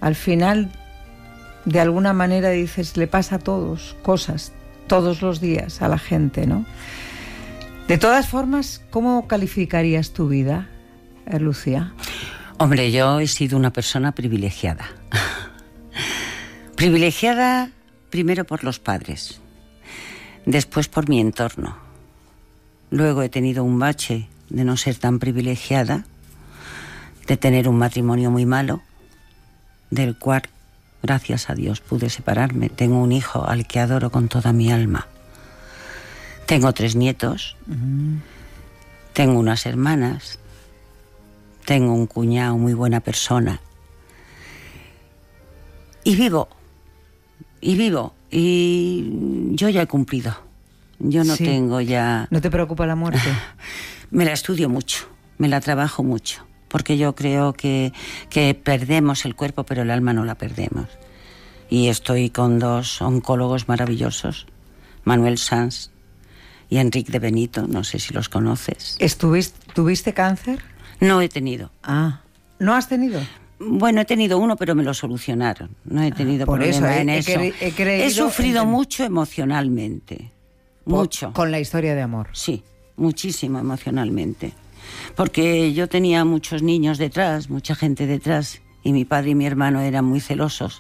al final, de alguna manera dices, le pasa a todos, cosas, todos los días a la gente, ¿no? De todas formas, ¿cómo calificarías tu vida, Lucía? Hombre, yo he sido una persona privilegiada. Privilegiada primero por los padres, después por mi entorno. Luego he tenido un bache de no ser tan privilegiada, de tener un matrimonio muy malo, del cual, gracias a Dios, pude separarme. Tengo un hijo al que adoro con toda mi alma. Tengo 3 nietos, tengo unas hermanas, tengo un cuñado muy buena persona. Y vivo, y yo ya he cumplido. Yo no tengo ya... ¿No te preocupa la muerte? Me la estudio mucho, me la trabajo mucho, porque yo creo que perdemos el cuerpo, pero el alma no la perdemos. Y estoy con 2 oncólogos maravillosos, Manuel Sanz y Enrique de Benito, no sé si los conoces. ¿Tuviste cáncer? No he tenido. Ah, ¿no has tenido? Bueno, he tenido uno, pero me lo solucionaron. No he tenido problema en eso. He sufrido mucho emocionalmente. Mucho. Con la historia de amor. Sí, muchísimo emocionalmente. Porque yo tenía muchos niños detrás, mucha gente detrás, y mi padre y mi hermano eran muy celosos.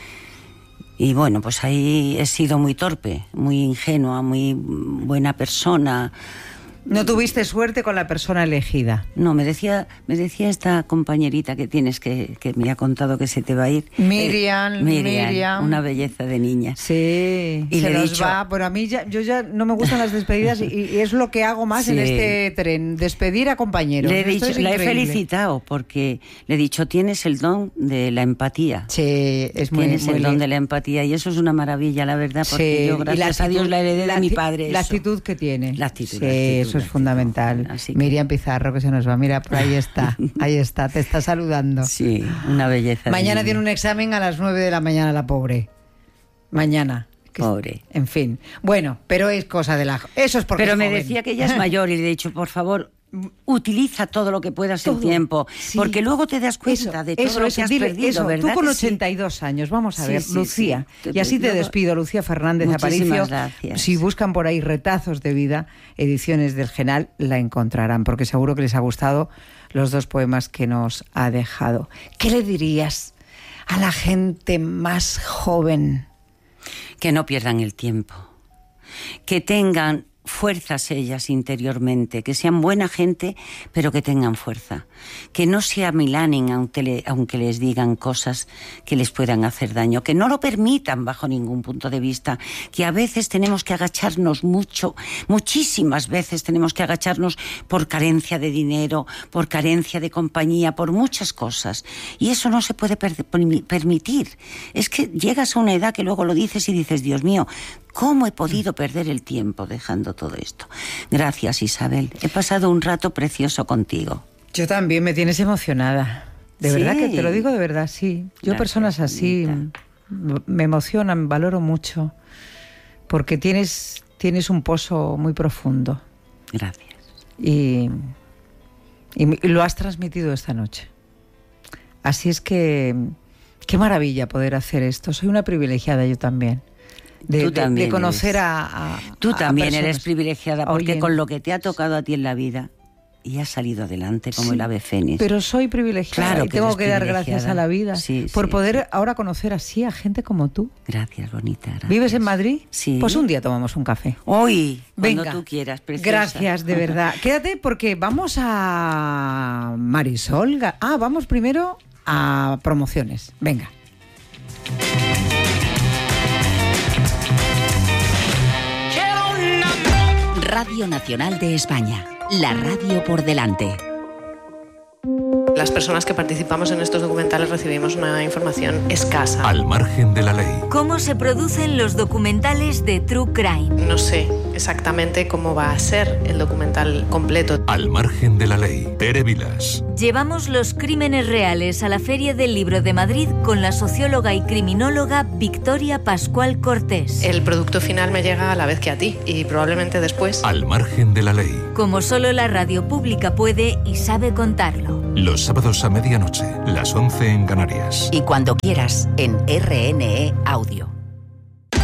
Y bueno, pues ahí he sido muy torpe, muy ingenua, muy buena persona. ¿No tuviste suerte con la persona elegida? No, me decía esta compañerita que tienes que me ha contado que se te va a ir. Miriam. Una belleza de niña. Sí, y se nos va. Pero a mí yo ya no me gustan las despedidas y es lo que hago más en este tren, despedir a compañeros. La he felicitado porque le he dicho, tienes el don de la empatía. Sí, es muy Tienes el don de la empatía y eso es una maravilla, la verdad, porque yo gracias a Dios la heredé de mi padre. La actitud que tiene. La actitud. Eso es fundamental. Miriam Pizarro, que se nos va. Mira, por ahí está, te está saludando. Sí, una belleza. Mañana tiene un examen a las 9 de la mañana, la pobre. Mañana. Pobre. En fin. Bueno, pero es cosa de la... Eso es porque Pero es me joven. decía que ella es mayor y le he dicho, por favor, utiliza todo lo que puedas el tiempo, porque luego te das cuenta de todo lo que has perdido, ¿verdad? Tú con 82 años, vamos a ver, Lucía, y así te despido, Lucía Fernández Aparicio. Gracias. Si buscan por ahí retazos de vida, ediciones del Genal, la encontrarán, porque seguro que les ha gustado los 2 poemas que nos ha dejado. ¿Qué le dirías a la gente más joven? Que no pierdan el tiempo, que tengan fuerzas ellas interiormente, que sean buena gente, pero que tengan fuerza, que no se amilanen aunque les digan cosas que les puedan hacer daño, que no lo permitan bajo ningún punto de vista, que a veces tenemos que agacharnos muchísimas veces tenemos que agacharnos por carencia de dinero, por carencia de compañía, por muchas cosas, y eso no se puede permitir. Es que llegas a una edad que luego lo dices y dices, Dios mío, ¿cómo he podido perder el tiempo dejando todo esto? Gracias, Isabel. He pasado un rato precioso contigo. Yo también, me tienes emocionada. De verdad que te lo digo de verdad, sí. Yo, gracias, personas así me emocionan, valoro mucho. Porque tienes un pozo muy profundo. Gracias. Y lo has transmitido esta noche. Así es que qué maravilla poder hacer esto. Soy una privilegiada yo también. De conocer Tú también personas. eres privilegiada porque con lo que te ha tocado a ti en la vida y has salido adelante como el ave fénix. Pero soy privilegiada, claro, y tengo que dar gracias a la vida por poder ahora conocer así a gente como tú. Gracias, bonita. Gracias. ¿Vives en Madrid? Sí. Pues un día tomamos un café. Hoy, venga, cuando tú quieras, preciosa. Gracias, de verdad. Quédate porque vamos a Marisol. Vamos primero a promociones. Venga. Radio Nacional de España, la radio por delante. Las personas que participamos en estos documentales recibimos una información escasa. Al margen de la ley. ¿Cómo se producen los documentales de True Crime? No sé exactamente cómo va a ser el documental completo. Al margen de la ley. Tere Vilas. Llevamos los crímenes reales a la Feria del Libro de Madrid con la socióloga y criminóloga Victoria Pascual Cortés. El producto final me llega a la vez que a ti y probablemente después. Al margen de la ley. Como solo la radio pública puede y sabe contarlo. Los sábados a medianoche, las 11 en Canarias. Y cuando quieras, en RNE Audio.